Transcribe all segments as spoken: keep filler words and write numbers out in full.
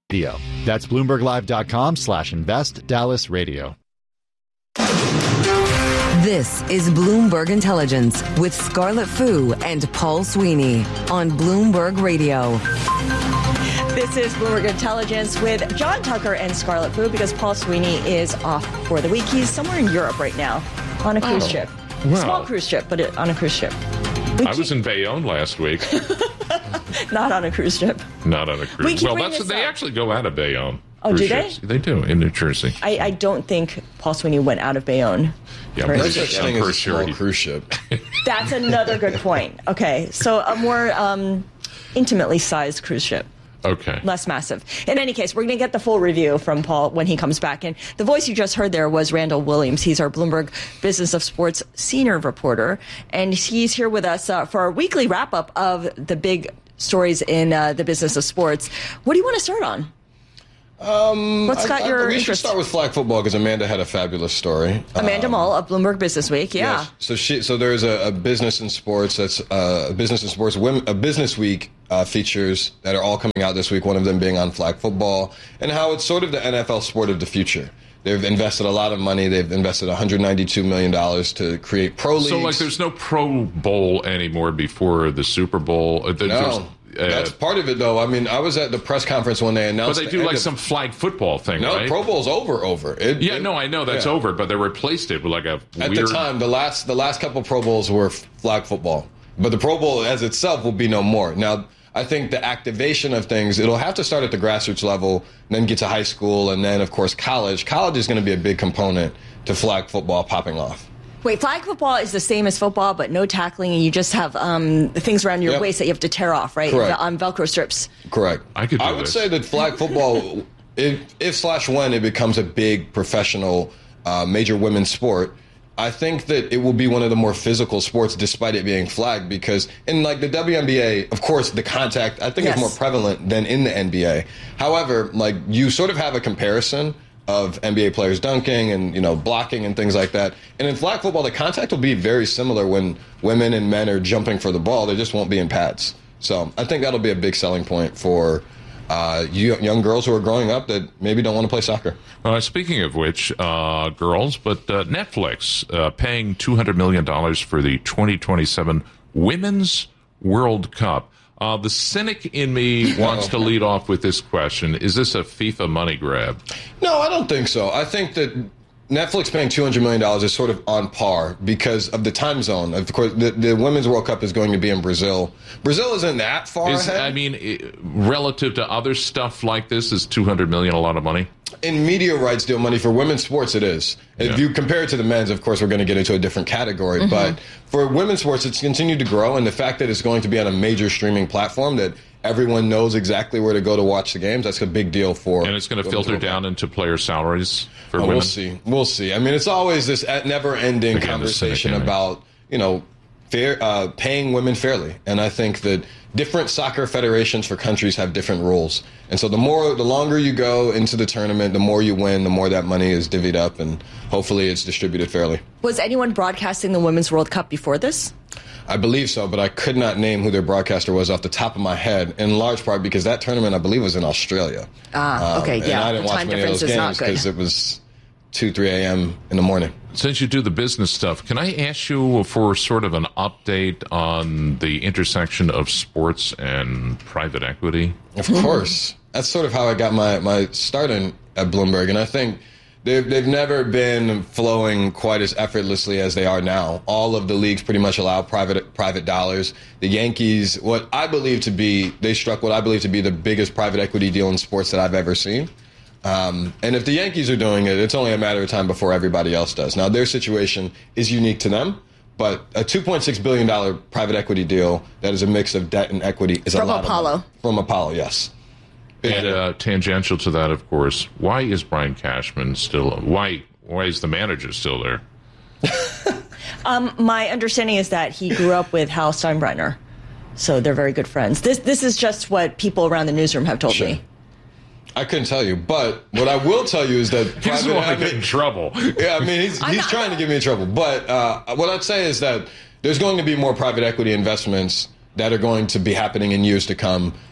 That's BloombergLive.com slash invest Dallas radio. This is Bloomberg Intelligence with Scarlett Fu and Paul Sweeney on Bloomberg Radio. This is Bloomberg Intelligence with John Tucker and Scarlett Fu because Paul Sweeney is off for the week. He's somewhere in Europe right now on a cruise oh, ship. Wow. Small cruise ship, but it, on a cruise ship. We I was in Bayonne last week. Not on a cruise ship. Not on a cruise. We well, that's they up. actually go out of Bayonne. Oh, do they? Ships. They do in New Jersey. I, I don't think Paul Sweeney went out of Bayonne. Yeah, but that's such thing as a small he... cruise ship. That's another good point. Okay, so a more um, intimately sized cruise ship. Okay. Less massive. In any case, we're going to get the full review from Paul when he comes back. And the voice you just heard there was Randall Williams. He's our Bloomberg Business of Sports senior reporter. And he's here with us uh, for our weekly wrap-up of the big stories in uh, the business of sports. What do you want to start on? Um, What's got I, I, your we interest? should start with flag football because Amanda had a fabulous story. Amanda um, Mull of Bloomberg Business Week, yeah. Yes. So she, so there's a, a business in sports that's uh, a business in sports women, a business week uh, features that are all coming out this week. One of them being on flag football and how it's sort of the N F L sport of the future. They've invested a lot of money. They've invested one hundred ninety-two million dollars to create pro leagues. So like, there's no Pro Bowl anymore before the Super Bowl. Uh, no. Uh, That's part of it, though. I mean, I was at the press conference when they announced. But they do the like of, some flag football thing, no, right? No, Pro Bowl's over, over. It, yeah, it, no, I know that's yeah. over, but they replaced it with like a At weird... the time, the last the last couple Pro Bowls were flag football. But the Pro Bowl as itself will be no more. Now, I think the activation of things, it'll have to start at the grassroots level, then get to high school, and then, of course, college. College is going to be a big component to flag football popping off. Wait, flag football is the same as football, but no tackling, and you just have um, things around your yep. waist that you have to tear off, right? Correct. On Velcro strips. Correct. I could do I would this. say that flag football, if, if slash when it becomes a big professional uh, major women's sport, I think that it will be one of the more physical sports despite it being flagged because in like the W N B A, of course, the contact, I think yes. is more prevalent than in the N B A. However, like you sort of have a comparison of N B A players dunking and, you know, blocking and things like that. And in flag football, the contact will be very similar when women and men are jumping for the ball. They just won't be in pads. So I think that'll be a big selling point for uh, young girls who are growing up that maybe don't want to play soccer. Uh, speaking of which, uh, girls, but uh, Netflix uh, paying two hundred million dollars for the twenty twenty-seven Women's World Cup. Uh, the cynic in me wants to lead off with this question. Is this a FIFA money grab? No, I don't think so. I think that Netflix paying two hundred million dollars is sort of on par because of the time zone. Of course, the, the Women's World Cup is going to be in Brazil. Brazil isn't that far is, ahead. I mean, it, relative to other stuff like this, is two hundred million dollars a lot of money? In media rights deal money for women's sports, it is. If yeah. you compare it to the men's, of course, we're going to get into a different category. Mm-hmm. But for women's sports, it's continued to grow. And the fact that it's going to be on a major streaming platform that everyone knows exactly where to go to watch the games, that's a big deal for. And it's going to filter down into player salaries for oh, women? We'll see. We'll see. I mean, it's always this never-ending Again, conversation about, you know, fair uh, paying women fairly. And I think that different soccer federations for countries have different rules. And so the more, the longer you go into the tournament, the more you win, the more that money is divvied up, and hopefully it's distributed fairly. Was anyone broadcasting the Women's World Cup before this? I believe so, but I could not name who their broadcaster was off the top of my head, in large part because that tournament, I believe, was in Australia. Ah, okay, um, yeah. And I didn't the watch time many of those games because it was two, three a.m. in the morning. Since you do the business stuff, can I ask you for sort of an update on the intersection of sports and private equity? Of course. That's sort of how I got my, my start in at Bloomberg, and I think they've, they've never been flowing quite as effortlessly as they are now. All of the leagues pretty much allow private private dollars. The Yankees, what I believe to be, they struck what I believe to be the biggest private equity deal in sports that I've ever seen. Um, and if the Yankees are doing it, it's only a matter of time before everybody else does. Now, their situation is unique to them, but a two point six billion dollars private equity deal that is a mix of debt and equity is From a lot Apollo. of money. From Apollo, yes. And uh, tangential to that, of course, why is Brian Cashman still, why, why is the manager still there? um, my understanding is that he grew up with Hal Steinbrenner, so they're very good friends. This, this is just what people around the newsroom have told sure. me. I couldn't tell you, but what I will tell you is that he doesn't want to get in trouble. Yeah, I mean, he's, he's trying to get me in trouble. But uh, what I'd say is that there's going to be more private equity investments that are going to be happening in years to come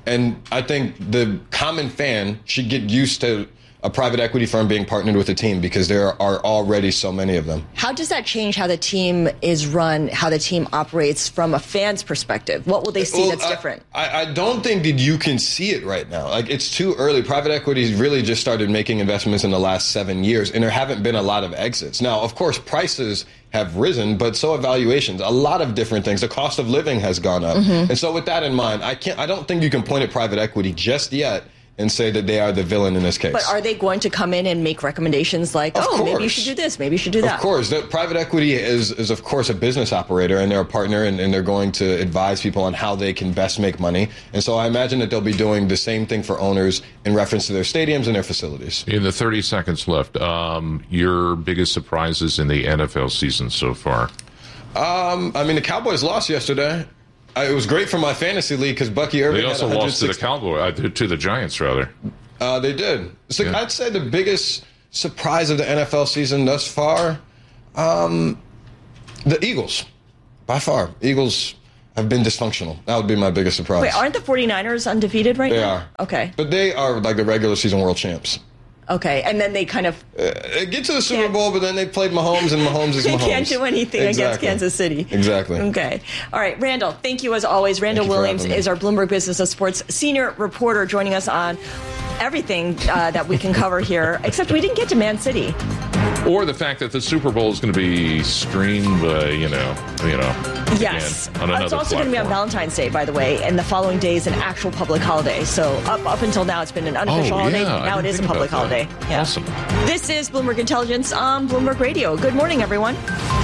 And I think the common fan should get used to a private equity firm being partnered with a team because there are already so many of them. How does that change how the team is run, how the team operates from a fan's perspective? What will they see well, that's I, different? I, I don't think that you can see it right now. Like, it's too early. Private equity really just started making investments in the last seven years, and there haven't been a lot of exits. Now, of course, prices have risen, but so have valuations. A lot of different things. The cost of living has gone up. Mm-hmm. And so with that in mind, I can't. I don't think you can point at private equity just yet and say that they are the villain in this case. But are they going to come in and make recommendations like, of oh, course. maybe you should do this, maybe you should do that? Of course. The private equity is, is, of course, a business operator, and they're a partner, and, and they're going to advise people on how they can best make money. And so I imagine that they'll be doing the same thing for owners in reference to their stadiums and their facilities. In the thirty seconds left, um, your biggest surprises in the N F L season so far? Um, I mean, the Cowboys lost yesterday. I, it was great for my fantasy league because Bucky Irving They also had lost to the Cowboys, uh, to the Giants, rather. Uh, they did. So Yeah. I'd say the biggest surprise of the N F L season thus far, um, the Eagles, by far. Eagles have been dysfunctional. That would be my biggest surprise. Wait, aren't the 49ers undefeated right they now? are. Okay. But they are like the regular season world champs. Okay, and then they kind of Uh, get to the Super Can't- Bowl, but then they played Mahomes, and Mahomes is they Mahomes. can't do anything against Exactly. Kansas City. Exactly. Okay. All right, Randall, thank you as always. Randall Thank you for Williams having me. is our Bloomberg Business of Sports senior reporter joining us on everything uh, that we can cover here, except we didn't get to Man City. Or the fact that the Super Bowl is going to be streamed, uh, you know, you know, Yes. again, on another It's also going to be on platform. Valentine's Day, by the way, and the following day is an actual public holiday. So up up until now, it's been an unofficial Oh, holiday. yeah, I Now it didn't is a think public about that. holiday. Yeah. Awesome. This is Bloomberg Intelligence on Bloomberg Radio. Good morning, everyone.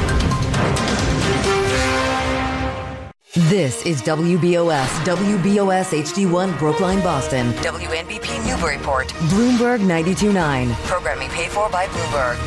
This is W B O S, W B O S H D one Brookline, Boston. W N B P Newburyport. Bloomberg ninety-two point nine. Programming paid for by Bloomberg.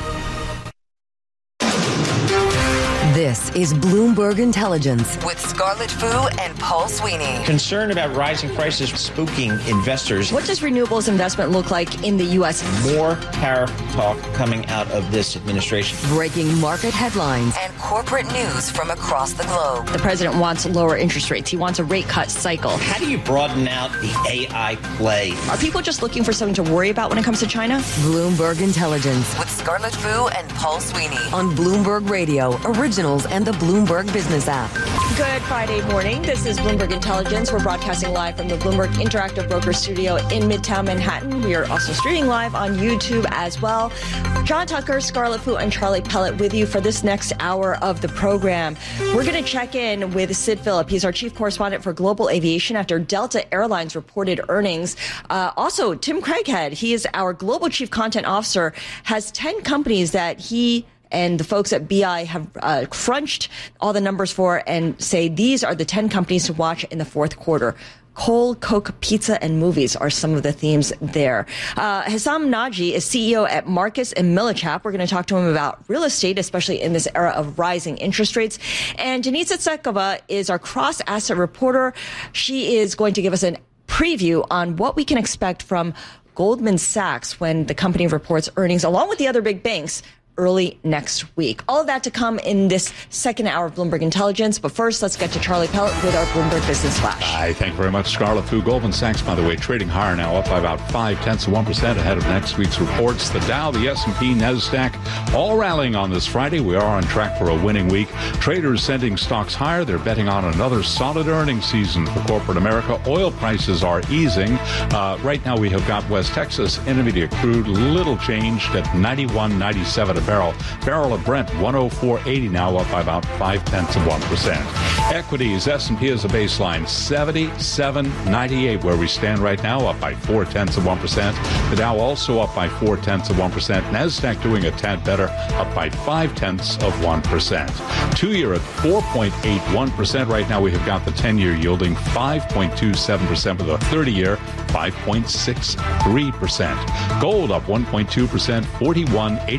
This is Bloomberg Intelligence with Scarlett Fu and Paul Sweeney. Concern about rising prices spooking investors. What does renewables investment look like in the U S? More tariff talk coming out of this administration. Breaking market headlines and corporate news from across the globe. The president wants lower interest rates. He wants a rate cut cycle. How do you broaden out the A I play? Are people just looking for something to worry about when it comes to China? Bloomberg Intelligence with Scarlett Fu and Paul Sweeney on Bloomberg Radio, Originals, and the Bloomberg Business app. Good Friday morning. This is Bloomberg Intelligence. We're broadcasting live from the Bloomberg Interactive Broker Studio in Midtown Manhattan. We are also streaming live on YouTube as well. John Tucker, Scarlett Fu, and Charlie Pellet with you for this next hour of the program. We're going to check in with Sid Phillip. He's our chief correspondent for global aviation after Delta Airlines reported earnings. Uh, also, Tim Craighead, he is our global chief content officer, has ten companies that he and the folks at B I have uh, crunched all the numbers for and say these are the ten companies to watch in the fourth quarter. Coal, Coke, pizza, and movies are some of the themes there. Uh, Hissam Naji is C E O at Marcus and Millichap. We're going to talk to him about real estate, especially in this era of rising interest rates. And Denisa Tsekova is our cross-asset reporter. She is going to give us a preview on what we can expect from Goldman Sachs when the company reports earnings, along with the other big banks, early next week. All of that to come in this second hour of Bloomberg Intelligence. But first, let's get to Charlie Pellet with our Bloomberg Business Flash. Hi, thank you very much, Scarlett Fu. Goldman Sachs, by the way, trading higher now, up by about five tenths of one percent ahead of next week's reports. The Dow, the S and P, NASDAQ, all rallying on this Friday. We are on track for a winning week. Traders sending stocks higher. They're betting on another solid earnings season for corporate America. Oil prices are easing. Uh, right now, we have got West Texas Intermediate crude, little changed at ninety-one ninety-seven a barrel. Barrel of Brent, one oh four eighty now, up by about five tenths of one percent. Equities, S and P as a baseline, seventy-seven ninety-eight, where we stand right now, up by four tenths of one percent. The Dow also up by four tenths of one percent. NASDAQ doing a tad better, up by five tenths of one percent. Two-year at four point eight one percent. Right now, we have got the ten-year yielding five point two seven percent, with the thirty-year five point six three percent. Gold up one point two percent, forty-one eighty-one the ounce.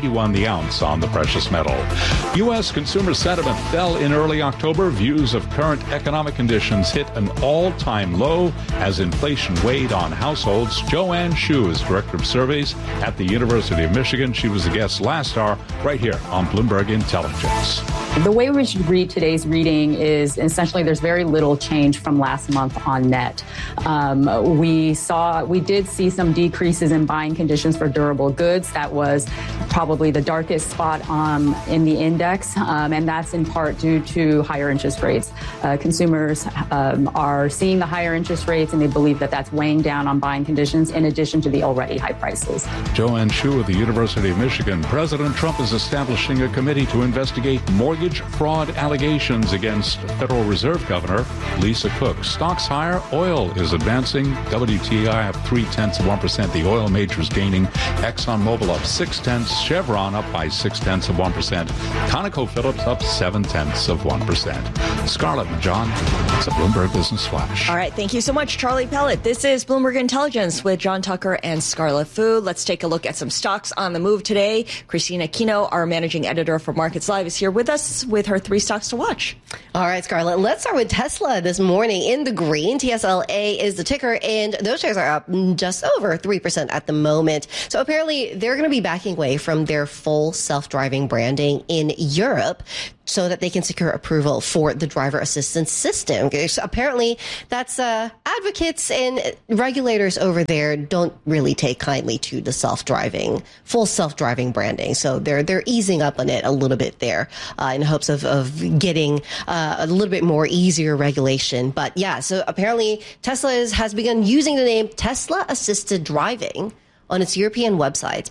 ounce on the precious metal. U S consumer sentiment fell in early October. Views of current economic conditions hit an all-time low as inflation weighed on households. Joanne Shu is Director of Surveys at the University of Michigan. She was a guest last hour right here on Bloomberg Intelligence. The way we should read today's reading is essentially there's very little change from last month on net. Um, we saw, we did see some decreases in buying conditions for durable goods. That was probably the darkest spot um, in the index, um, and that's in part due to higher interest rates. Uh, consumers um, are seeing the higher interest rates, and they believe that that's weighing down on buying conditions in addition to the already high prices. Joanne Shu of the University of Michigan. President Trump is establishing a committee to investigate mortgage fraud allegations against Federal Reserve Governor Lisa Cook. Stocks higher. Oil is advancing. W T I up three tenths of one percent. The oil majors gaining. ExxonMobil up six tenths. Chevron up by six tenths of one percent. ConocoPhillips up seven tenths of one percent. Scarlett and John, it's a Bloomberg Business Flash. All right. Thank you so much, Charlie Pellet. This is Bloomberg Intelligence with John Tucker and Scarlett Fu. Let's take a look at some stocks on the move today. Christina Kino, our managing editor for Markets Live, is here with us with her three stocks to watch. All right, Scarlett, let's start with Tesla this morning in the green. T S L A is the ticker, and those shares are up just over three percent at the moment. So apparently they're going to be backing away from their full self-driving branding in Europe so that they can secure approval for the driver assistance system. So apparently that's uh, advocates and regulators over there don't really take kindly to the self-driving, full self-driving branding. So they're they're easing up on it a little bit there uh, in hopes of, of getting uh, a little bit more easier regulation. But yeah, so apparently Tesla is, has begun using the name Tesla Assisted Driving on its European websites.